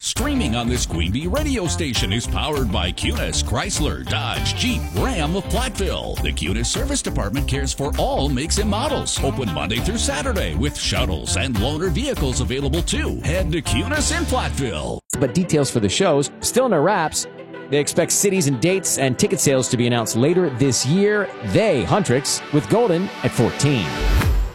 Streaming on this Queen Bee radio station is powered by Cunis, Chrysler, Dodge, Jeep, Ram of Platteville. The Cunis Service Department cares for all makes and models. Open Monday through Saturday with shuttles and loaner vehicles available too. Head to Cunis in Platteville. But details for the shows still in their wraps. They expect cities and dates and ticket sales to be announced later this year. Huntrix, with Golden at 14.